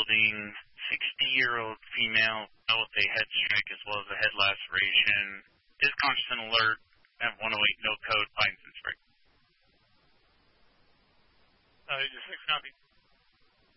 building, 60-year-old female with a head strike as well as a head laceration. Is conscious and alert at 108 no code, Pines and Spring. Just 6 copy.